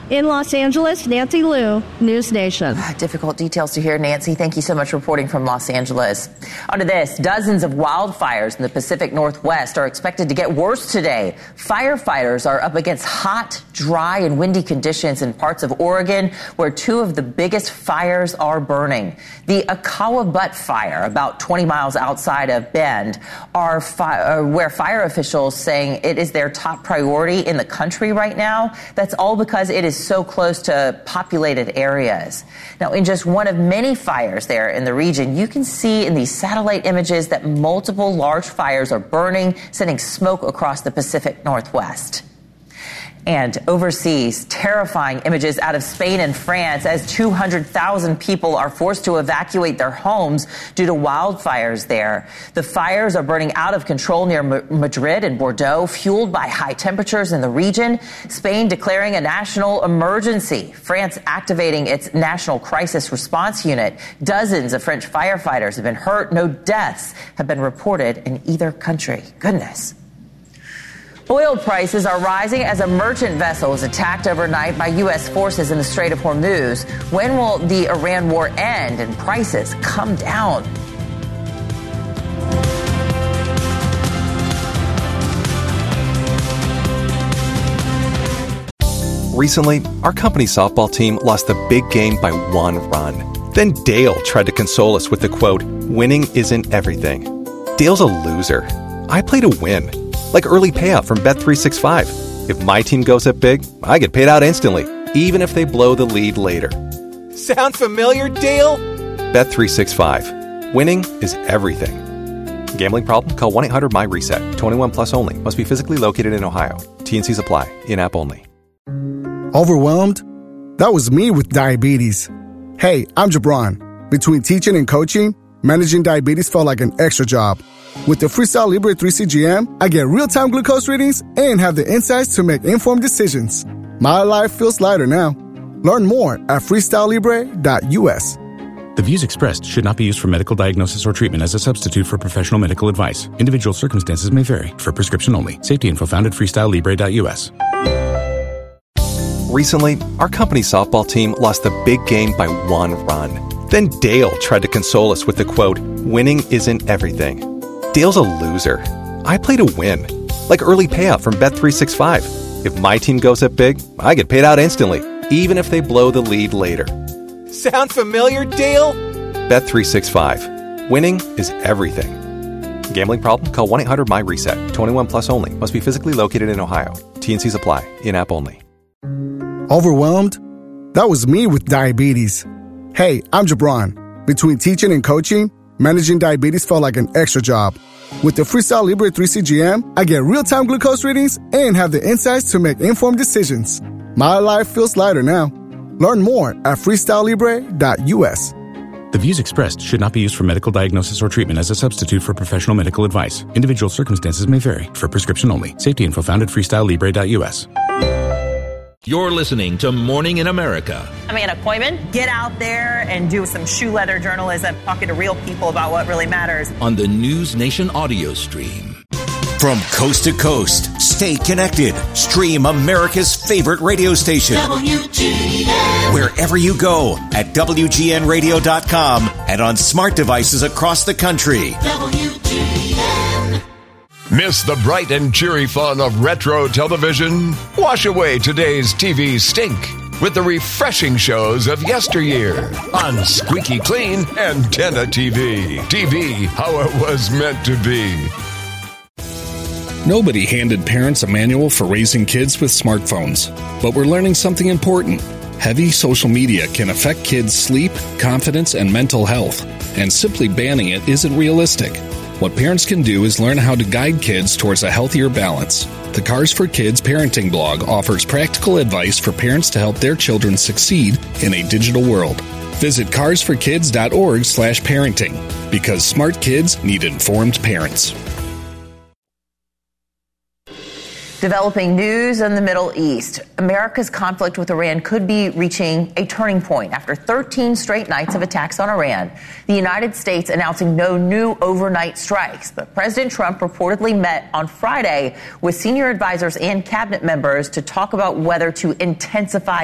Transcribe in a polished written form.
In Los Angeles, Nancy Liu, News Nation. Difficult details to hear, Nancy. Thank you so much for reporting from Los Angeles. On to this. Dozens of wildfires in the Pacific Northwest are expected to get worse today. Firefighters are up against hot, dry, and windy conditions in parts of Oregon where two of the biggest fires are burning. The Akawa Butte Fire, about 20 miles outside of Bend, are where fire officials saying it is their top priority in the country right now. That's all because it is so close to populated areas. Now, in just one of many fires there in the region, you can see in these satellite images that multiple large fires are burning, sending smoke across the Pacific Northwest. And overseas, terrifying images out of Spain and France as 200,000 people are forced to evacuate their homes due to wildfires there. The fires are burning out of control near Madrid and Bordeaux, fueled by high temperatures in the region. Spain declaring a national emergency. France activating its National Crisis Response Unit. Dozens of French firefighters have been hurt. No deaths have been reported in either country. Goodness. Oil prices are rising as a merchant vessel was attacked overnight by U.S. forces in the Strait of Hormuz. When will the Iran war end and prices come down? Recently, our company's softball team lost the big game by 1 run. Then Dale tried to console us with the quote, "Winning isn't everything." Dale's a loser. I play to win. Like early payout from Bet365. If my team goes up big, I get paid out instantly, even if they blow the lead later. Sound familiar, Dale? Bet365. Winning is everything. Gambling problem? Call 1-800-MY-RESET. 21 plus only. Must be physically located in Ohio. T&Cs apply. In-app only. Overwhelmed? That was me with diabetes. Hey, I'm Jabron. Between teaching and coaching, managing diabetes felt like an extra job. With the Freestyle Libre 3 CGM, I get real-time glucose readings and have the insights to make informed decisions. My life feels lighter now. Learn more at freestylelibre.us. The views expressed should not be used for medical diagnosis or treatment as a substitute for professional medical advice. Individual circumstances may vary. For prescription only. Safety info found at freestylelibre.us. Recently, our company's softball team lost the big game by 1 run. Then Dale tried to console us with the quote, "Winning isn't everything." Dale's a loser. I play to win. Like early payout from Bet365. If my team goes up big, I get paid out instantly, even if they blow the lead later. Sound familiar, Dale? Bet365. Winning is everything. Gambling problem? Call 1-800-MY-RESET. 21 plus only. Must be physically located in Ohio. T&Cs apply. In-app only. Overwhelmed? That was me with diabetes. Hey, I'm Jabron. Between teaching and coaching, managing diabetes felt like an extra job. With the Freestyle Libre 3 CGM, I get real-time glucose readings and have the insights to make informed decisions. My life feels lighter now. Learn more at freestylelibre.us. The views expressed should not be used for medical diagnosis or treatment as a substitute for professional medical advice. Individual circumstances may vary. For prescription only. Safety info found at freestylelibre.us. You're listening to Morning in America. I'm Anna Koyman. Get out there and do some shoe leather journalism, talking to real people about what really matters. On the News Nation audio stream. From coast to coast, stay connected. Stream America's favorite radio station. WGN. Wherever you go at WGNradio.com and on smart devices across the country. WGN. Miss the bright and cheery fun of retro television? Wash away today's TV stink with the refreshing shows of yesteryear on Squeaky Clean Antenna TV. TV, how it was meant to be. Nobody handed parents a manual for raising kids with smartphones, but we're learning something important. Heavy social media can affect kids' sleep, confidence, and mental health, and simply banning it isn't realistic. What parents can do is learn how to guide kids towards a healthier balance. The Cars for Kids parenting blog offers practical advice for parents to help their children succeed in a digital world. Visit carsforkids.org/parenting, because smart kids need informed parents. Developing news in the Middle East. America's conflict with Iran could be reaching a turning point after 13 straight nights of attacks on Iran. The United States announcing no new overnight strikes. But President Trump reportedly met on Friday with senior advisors and cabinet members to talk about whether to intensify